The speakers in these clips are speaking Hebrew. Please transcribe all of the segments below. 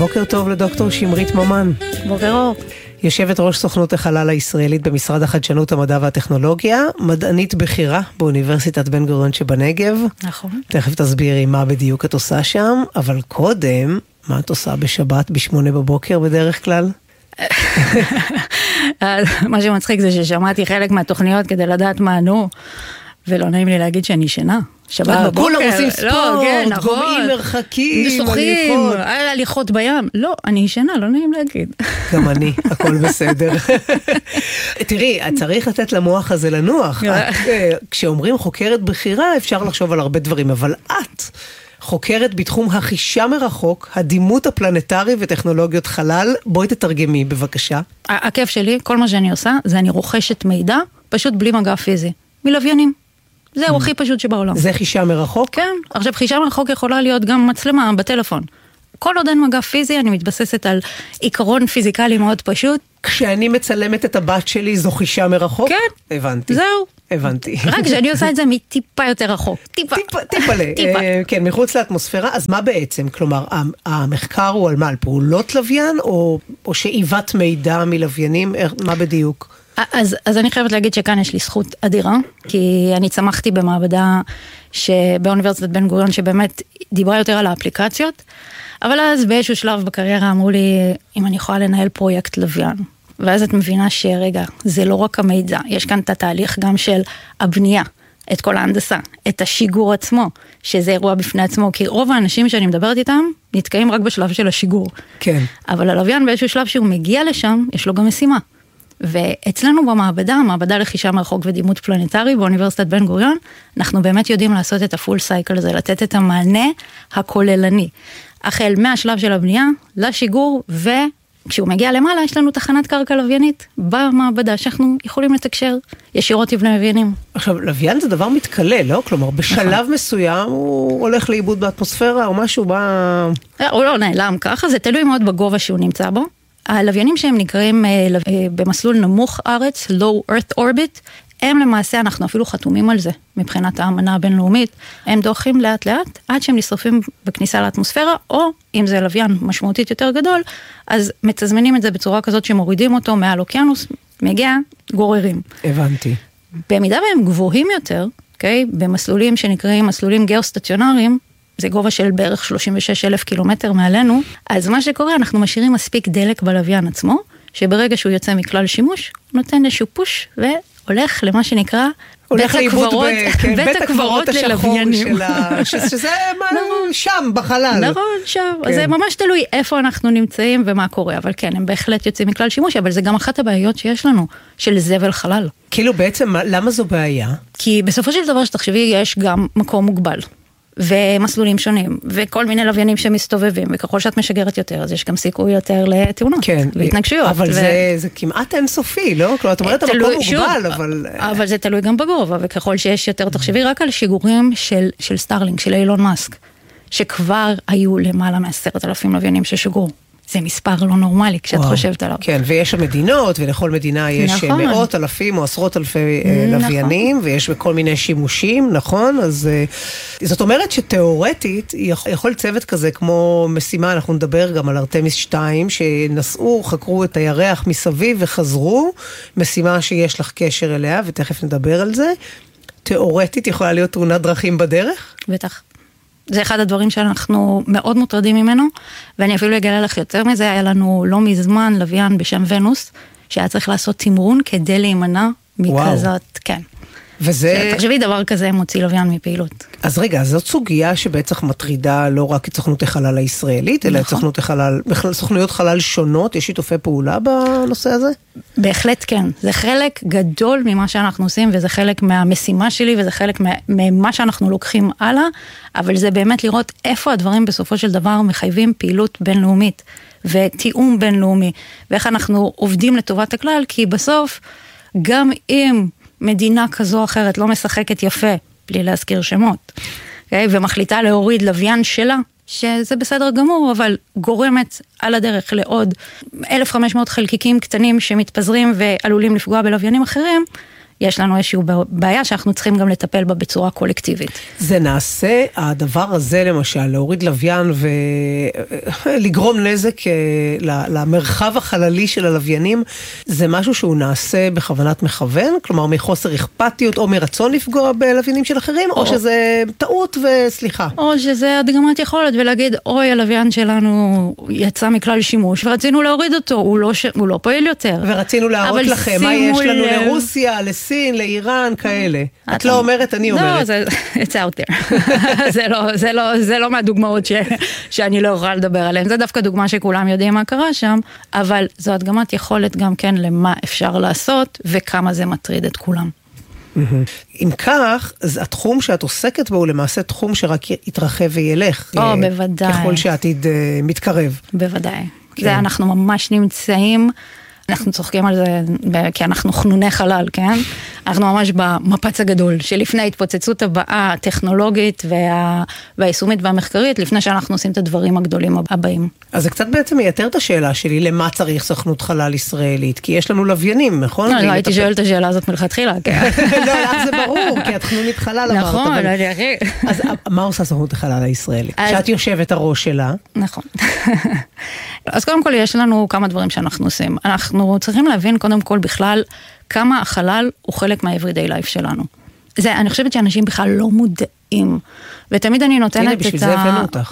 בוקר טוב לדוקטור שמרית ממן. בוקר אור. יושבת ראש סוכנות החלל הישראלית במשרד החדשנות, המדע והטכנולוגיה, מדענית בכירה באוניברסיטת בן גוריון שבנגב. נכון. תכף תסבירי מה בדיוק את עושה שם, אבל קודם, מה את עושה בשבת ב8 בבוקר בדרך כלל? מה שמצחיק זה ששמעתי חלק מהתוכניות כדי לדעת מה ענו, ולא נעים לי להגיד שאני ישנה. שבת בבוקר. כולם עושים ספורט, גומעים מרחקים, משוחים, הליכות בים. לא, אני ישנה, לא נעים להגיד. גם אני, הכל בסדר. תראי, צריך לתת למוח הזה לנוח. כשאומרים חוקרת בכירה, אפשר לחשוב על הרבה דברים, אבל את חוקרת בתחום החישה מרחוק, הדימות הפלנטרי וטכנולוגיות חלל. בואי תתרגמי, בבקשה. הכיף שלי, כל מה שאני עושה, זה אני רוכשת מידע, פשוט בלי מגע פיזי. מלוויינים. זהו הכי פשוט שבעולם. זה חישה מרחוק? כן. עכשיו, חישה מרחוק יכולה להיות גם מצלמה בטלפון. כל עוד אין מגע פיזי, אני מתבססת על עיקרון פיזיקלי מאוד פשוט. כשאני מצלמת את הבת שלי, זו חישה מרחוק? כן. הבנתי. זהו. הבנתי. רק שאני עושה את זה מטיפה יותר רחוק. טיפה. כן, מחוץ לאטמוספירה. אז מה בעצם? כלומר, המחקר הוא על מה? על פעולות לוויין, או שאיבת מידע מלוויינים? מה בדיוק? אז אני חייבת להגיד שכאן יש לי זכות אדירה, כי אני צמחתי במעבדה באוניברסיטת בן גוריון, שבאמת דיברה יותר על האפליקציות, אבל אז באיזשהו שלב בקריירה אמרו לי, אם אני יכולה לנהל פרויקט לוויין, ואז את מבינה שרגע, זה לא רק המידע, יש כאן את התהליך גם של הבנייה, את כל ההנדסה, את השיגור עצמו, שזה אירוע בפני עצמו, כי רוב האנשים שאני מדברת איתם, נתקעים רק בשלב של השיגור. כן. אבל הלוויין באיזשהו שלב שהוא מגיע לשם, יש לו גם משימה. ואצלנו במעבדה, המעבדה לחישה מרחוק ודימות פלנטרי באוניברסיטת בן גוריון, אנחנו באמת יודעים לעשות את הפול סייקל הזה, לתת את המענה הכוללני. החל מהשלב של הבנייה, לשיגור, וכשהוא מגיע למעלה, יש לנו תחנת קרקע לוויינית במעבדה, שאנחנו יכולים לתקשר ישירות עם לוויינים. עכשיו, לוויין זה דבר מתקלה, לא? כלומר, בשלב מסוים הוא הולך לאיבוד באטמוספירה, או משהו הוא לא נעלם ככה, זה תלוי מאוד בגובה שהוא נמצא בו. הלוויינים שהם נקראים במסלול נמוך ארץ, low earth orbit, הם למעשה, אנחנו אפילו חתומים על זה, מבחינת האמנה הבינלאומית, הם דוחים לאט לאט, עד שהם נשרפים בכניסה לאטמוספירה, או אם זה לוויין משמעותית יותר גדול, אז מתזמנים את זה בצורה כזאת שמורידים אותו מעל אוקיינוס, מגיע גוררים. הבנתי. במידה והם גבוהים יותר, במסלולים שנקראים מסלולים גיאוסטציונריים, זה גובה של בערך 36,000 קילומטר מעלינו, אז מה שקורה, אנחנו משאירים מספיק דלק בלוויין עצמו, שברגע שהוא יוצא מכלל שימוש, הוא נותן איזשהו פוש, והולך למה שנקרא, בית הקברות ללוויינים. שזה שם, בחלל. נכון, שם. אז זה ממש תלוי איפה אנחנו נמצאים ומה קורה, אבל כן, הם בהחלט יוצאים מכלל שימוש, אבל זה גם אחת הבעיות שיש לנו, של זבל חלל. כאילו בעצם, למה זו בעיה? כי בסופו של דבר שתחשבי, יש גם מקום מוגבל. ומסלולים שונים, וכל מיני לוויינים שמסתובבים, וככל שאת משגרת יותר, אז יש גם סיכוי יותר לתאונות, כן, והתנגשויות. אבל זה כמעט אינסופי, לא? כלומר, את אומרת, המקום מוגבל, אבל אבל זה תלוי גם בגובה, וככל שיש יותר, תחשבי רק על שיגורים של סטארלינג, של אילון מאסק, שכבר היו למעלה מ10,000 לוויינים ששוגרו. זה מספר לא נורמלי כשאת חושבת עליו. כן, ויש המדינות, ולכל מדינה יש מאות אלפים או עשרות אלפי לוויינים, ויש בכל מיני שימושים, נכון? אז זאת אומרת שתיאורטית, יכול צוות כזה כמו משימה, אנחנו נדבר גם על ארטמיס 2, שנסעו, חקרו את הירח מסביב וחזרו, משימה שיש לך קשר אליה, ותכף נדבר על זה. תיאורטית יכולה להיות תאונת דרכים בדרך? בטח. זה אחד הדברים שאנחנו מאוד מוטרדים ממנו, ואני אפילו אגלה לך יותר מזה, היה לנו לא מזמן לוויין בשם ונוס, שהיה צריך לעשות תמרון כדי להימנע מכזאת, כן. וזה תחשבי, דבר כזה מוציא לוויין מפעילות. אז רגע, זאת סוגיה שבעצם מטרידה לא רק את סוכנות החלל הישראלית, אלא את סוכנות החלל, סוכנויות חלל שונות, יש שיתופי פעולה בנושא הזה? בהחלט כן, זה חלק גדול ממה שאנחנו עושים, וזה חלק מהמשימה שלי, וזה חלק ממה שאנחנו לוקחים הלאה, אבל זה באמת לראות איפה הדברים בסופו של דבר מחייבים פעילות בינלאומית, ותיאום בינלאומי, ואיך אנחנו עובדים לטובת הכלל, כי בסוף, גם אם מדינה כזו או אחרת לא משחקת יפה, בלי להזכיר שמות, ומחליטה להוריד לוויין שלה, שזה בסדר גמור, אבל גורמת על הדרך לעוד 1,500 חלקיקים קטנים שמתפזרים ועלולים לפגוע בלוויינים אחרים, יש לנו איזושהי בעיה שאנחנו צריכים גם לטפל בה בצורה קולקטיבית. זה נעשה, הדבר הזה למשל, להוריד לוויין ולגרום נזק למרחב החללי של הלוויינים, זה משהו שהוא נעשה בכוונת מכוון? כלומר, מחוסר אכפתיות או מרצון לפגוע בלוויינים של אחרים, או שזה טעות וסליחה? או שזה הדגמת יכולת ולהגיד, אוי, הלוויין שלנו יצא מכלל שימוש, ורצינו להוריד אותו, הוא לא פועל יותר. ורצינו להראות לכם, מה יש לנו לרוסיה, לסין, לאיראן, כאלה. את לא אומרת, אני אומרת. לא, it's out there. זה לא מהדוגמאות שאני לא יכולה לדבר עליהן. זה דווקא דוגמה שכולם יודעים מה קרה שם, אבל זו הדגמת יכולת גם כן למה אפשר לעשות, וכמה זה מטריד את כולם. אם כך, אז התחום שאת עוסקת בו הוא למעשה תחום שרק יתרחב וילך. בוודאי. ככל שהעתיד מתקרב. בוודאי. זה אנחנו ממש נמצאים, אנחנו צוחקים על זה, כי אנחנו חנוני חלל, כן? אנחנו ממש במפץ הגדול, שלפני ההתפוצצות הבאה, הטכנולוגית והיישומית והמחקרית, לפני שאנחנו עושים את הדברים הגדולים הבאים. אז זה קצת בעצם מייתר את השאלה שלי, למה צריך סוכנות חלל ישראלית? כי יש לנו לוויינים, נכון? לא, הייתי שואלת את השאלה הזאת מלכתחילה, כן. לא, זה ברור, כי את חנונית חלל אמרת. נכון, אני הכי... אז מה עושה סוכנות החלל הישראלית? שאת יושבת הראש שלה. נכון. אז קודם כל יש לנו כמה דברים שאנחנו עושים. אנחנו צריכים להבין קודם כל בכלל כמה החלל הוא חלק מה-everyday life שלנו. אני חושבת שאנשים בכלל לא מודעים, ותמיד אני נותנת הנה, בשביל זה הבאנו אותך.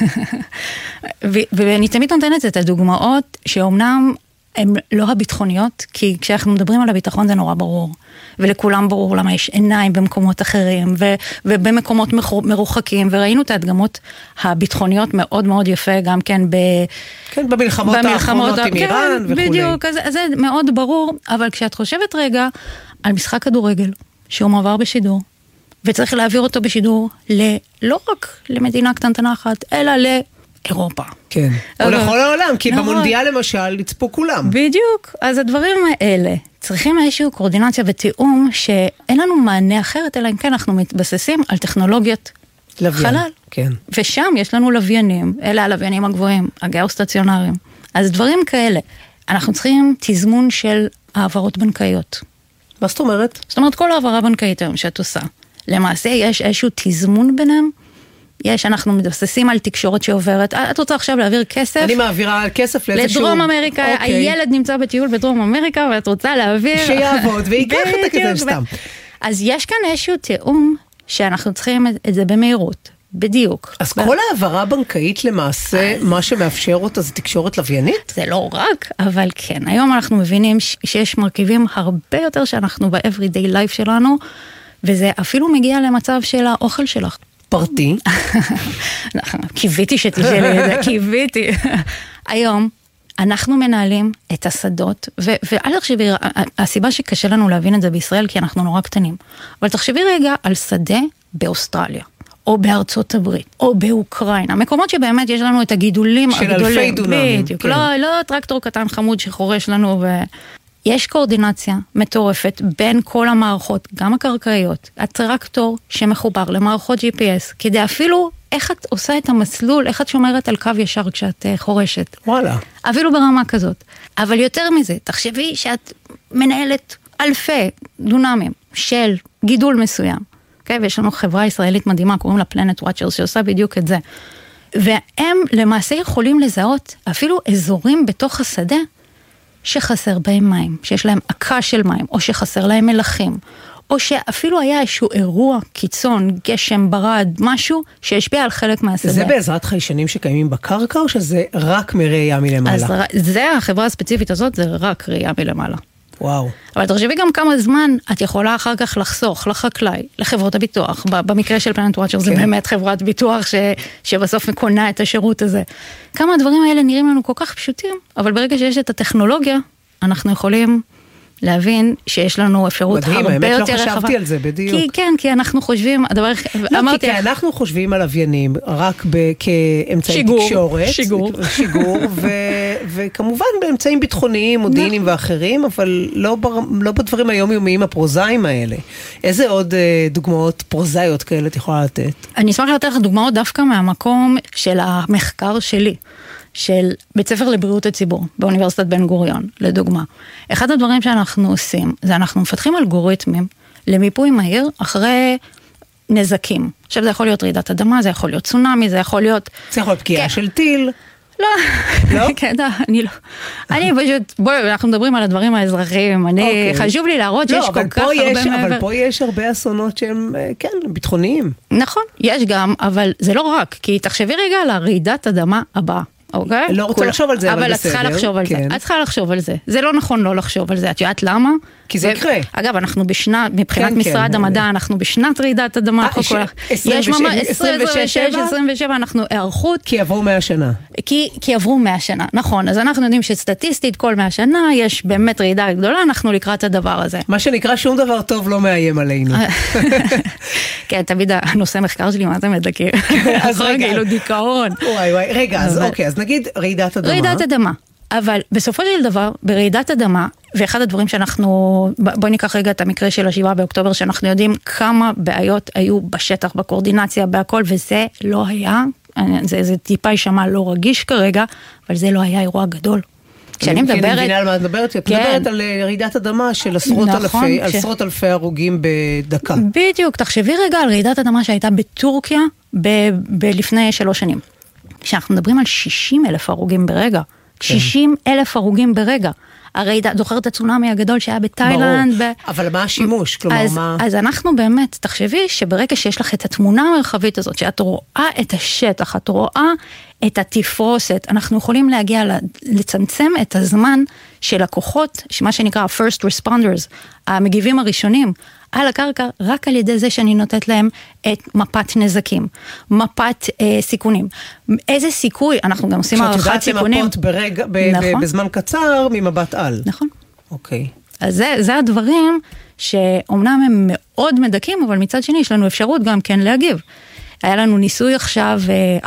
ואני תמיד נותנת את הדוגמאות שאומנם הן לא הביטחוניות, כי כשאנחנו מדברים על הביטחון זה נורא ברור, ולכולם ברור למה יש עיניים במקומות אחרים, ובמקומות מרוחקים, וראינו את ההדגמות הביטחוניות מאוד מאוד יפה, גם כן במלחמות האחרונות עם איראן וכו'. בדיוק, אז זה מאוד ברור, אבל כשאת חושבת רגע על משחק כדורגל, שהוא מעבר בשידור, וצריך להעביר אותו בשידור לא רק למדינה קטנטנה אחת, אלא לאירופה. כן, או לכל העולם, כי במונדיאל למשל יצפו כולם. בדיוק, אז הדברים האלה צריכים איזושהי קואורדינציה ותיאום שאין לנו מענה אחרת, אלא אם כן אנחנו מתבססים על טכנולוגיית חלל. כן. ושם יש לנו לוויינים, אלה הלוויינים הגבוהים, הגיאוסטציונריים. אז דברים כאלה, אנחנו צריכים תזמון של העברות בנקאיות. מה זאת אומרת? זאת אומרת, כל העברה בנקאית היום שאת עושה, למעשה יש איזשהו תזמון ביניהם, אנחנו מתבססים על תקשורת שעוברת, את רוצה עכשיו להעביר כסף? אני מעבירה כסף לדרום אמריקה, הילד נמצא בטיול בדרום אמריקה, ואת רוצה להעביר... שיעבוד ויקח את הכסף סתם. אז יש כאן איזשהו תיאום, שאנחנו צריכים את זה במהירות, בדיוק. אז כל העברה בנקאית למעשה, מה שמאפשר אותה זה תקשורת לוויינית? זה לא רק, אבל כן. היום אנחנו מבינים שיש מרכיבים הרבה יותר שאנחנו ב-everyday life שלנו, וזה אפילו מגיע למצב של האוכל שלך. פרטי. קיוויתי שתשאלי את זה, קיוויתי. היום אנחנו מנהלים את השדות, ואל תחשבי, הסיבה שקשה לנו להבין את זה בישראל, כי אנחנו נורא קטנים, אבל תחשבי רגע על שדה באוסטרליה, או בארצות הברית, או באוקראינה, מקומות שבאמת יש לנו את הגידולים הגדולים. של אלפי דונמים. כן. לא טרקטור קטן חמוד שחורש לנו יש קואורדינציה מטורפת בין כל המערכות, גם הקרקעיות, הטרקטור שמחובר למערכות GPS, כדי אפילו איך את עושה את המסלול, איך את שומרת על קו ישר כשאת חורשת. וואלה. אפילו ברמה כזאת. אבל יותר מזה, תחשבי שאת מנהלת אלפי דונמים של גידול מסוים. Okay? ויש לנו חברה ישראלית מדהימה, קוראים לה Planet Watchers, שעושה בדיוק את זה. והם למעשה יכולים לזהות אפילו אזורים בתוך השדה, שחסר בהם מים, שיש להם עקה של מים, או שחסר להם מלחים, או שאפילו היה איזשהו אירוע קיצון, גשם, ברד, משהו שהשפיע על חלק מהשדה. זה בעזרת חיישנים שקיימים בקרקע, או שזה רק מראייה מלמעלה? אז זה, החברה הספציפית הזאת, זה רק ראייה מלמעלה. וואו. אבל תחשבי גם כמה זמן את יכולה אחר כך לחסוך לחקלאי, לחברות הביטוח. במקרה של Planet Watchers זה באמת חברת ביטוח שבסוף קונה את השירות הזה. כמה הדברים האלה נראים לנו כל כך פשוטים, אבל ברגע שיש את הטכנולוגיה, אנחנו יכולים להבין שיש לנו אפשרות הרבה יותר רחבה. מדהים, האמת לא חשבתי על זה, בדיוק. כי אנחנו חושבים, כי אנחנו חושבים על לוויינים רק כאמצעי תקשורת. שיגור, וכמובן באמצעים ביטחוניים, מודיעיניים ואחרים, אבל לא בדברים היומיומיים הפרוזאיים האלה. איזה עוד דוגמאות פרוזאיות כאלה את יכולה לתת? אני אשמח לתת לך דוגמאות דווקא מהמקום של המחקר שלי. של בית ספר לבריאות הציבור, באוניברסיטת בן גוריון, לדוגמה. אחד הדברים שאנחנו עושים, זה אנחנו מפתחים אלגוריתמים למיפוי מהיר אחרי נזקים. עכשיו זה יכול להיות רעידת אדמה, זה יכול להיות צונאמי, זה יכול להיות... זה יכול להיות פגיעה של טיל. לא, אני לא. אני פשוט, בואי, אנחנו מדברים על הדברים האזרחיים, חשוב לי להראות שיש כל כך הרבה מעבר. אבל פה יש הרבה אסונות שהם, כן, ביטחוניים. נכון, יש גם, אבל זה לא רק, כי תחשבי רגע על הרעידת אדמה הבאה. אוקיי? לא רוצה לחשוב על זה, אבל בסדר. אבל את צריכה לחשוב על זה. את צריכה לחשוב על זה. זה לא נכון לא לחשוב על זה. את יודעת למה? כי זה יקרה. אגב, אנחנו מבחינת משרד המדע, אנחנו בשנת רעידת אדמה. יש ממש 27, אנחנו הערכות. כי עברו 100 שנה. כי עברו 100 שנה, נכון. אז אנחנו יודעים שסטטיסטית כל 100 שנה יש באמת רעידה גדולה, אנחנו לקראת הדבר הזה. מה שנקרא שום דבר טוב לא מאיים עלינו. כן, תמיד הנושא מחקר שלי, מה זה מדכא? אז רגע, כאילו דיכאון. וואי, רגע, אז אוקיי, אז נגיד רעידת אדמה. רעידת אדמה. אבל בסופו של דבר, ברעידת אדמה, ואחד הדברים שאנחנו, בואי ניקח רגע את המקרה של 7 באוקטובר, שאנחנו יודעים כמה בעיות היו בשטח, בקואורדינציה, בהכל, וזה לא היה, זה טיפה יישמע לא רגיש כרגע, אבל זה לא היה אירוע גדול. כשאני מדברת... אני מבינה על מה את מדברת, את מדברת על רעידת אדמה של עשרות אלפי הרוגים בדקה. בדיוק, תחשבי רגע על רעידת אדמה שהייתה בטורקיה לפני 3 שנים. כשאנחנו מדברים על 60,000 הרוגים ברגע. 60,000 הרוגים ברגע. הרי זוכרת את הצונאמי הגדול שהיה בתאילנד. אבל מה השימוש? אז אנחנו באמת, תחשבי שברגע שיש לך את התמונה המרחבית הזאת, שאת רואה את השטח, את רואה את התפרוסת, אנחנו יכולים להגיע לצמצם את הזמן של הכוחות, מה שנקרא first responders, המגיבים הראשונים, על הקרקע, רק על ידי זה שאני נותנת להם את מפת נזקים, מפת סיכונים. איזה סיכוי, אנחנו גם עושים הערכת סיכונים. שאת יודעת למפות בזמן קצר ממבט על. נכון. אוקיי. אז זה הדברים שאומנם הם מאוד מדקים, אבל מצד שני יש לנו אפשרות גם כן להגיב. היה לנו ניסוי עכשיו,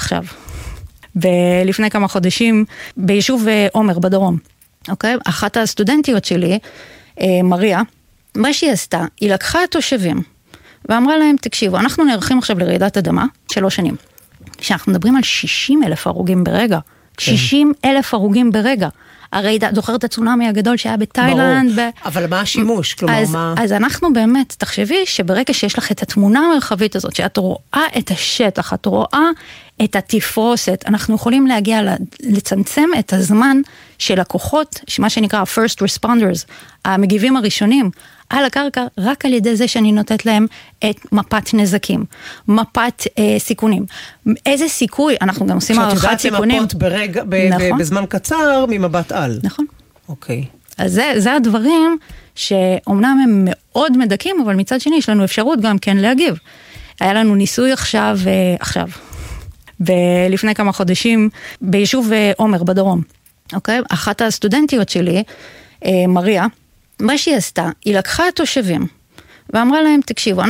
ולפני כמה חודשים, ביישוב עומר בדרום. אוקיי? אחת הסטודנטיות שלי, מריה, מה שהיא עשתה, היא לקחה את תושבים, ואמרה להם, תקשיבו, אנחנו נערכים עכשיו לרעידת אדמה, 3 שנים. כשאנחנו מדברים על 60,000 הרוגים ברגע, 60,000 הרוגים ברגע. הרי זוכרת את הצונאמי הגדול שהיה בתאילנד. אבל מה השימוש? אז אנחנו באמת, תחשבי שברגע שיש לך את התמונה המרחבית הזאת, שאת רואה את השטח, את רואה את התפרוסת, אנחנו יכולים להגיע לצמצם את הזמן של הכוחות, מה שנקרא first responders, המגיבים הראשונים, על הקרקע, רק על ידי זה שאני נותנת להם את מפת נזקים, מפת סיכונים. איזה סיכוי, אנחנו גם עושים הערכת סיכונים. שאת יודעת למפות בזמן קצר ממבט על. נכון. אוקיי. אז זה הדברים שאומנם הם מאוד מדקים, אבל מצד שני יש לנו אפשרות גם כן להגיב. היה לנו ניסוי עכשיו, ולפני כמה חודשים, ביישוב עומר בדרום. אוקיי? אחת הסטודנטיות שלי, מריה, מה שהיא עשתה, היא לקחה את תושבים, ואמרה להם, תקשיבו,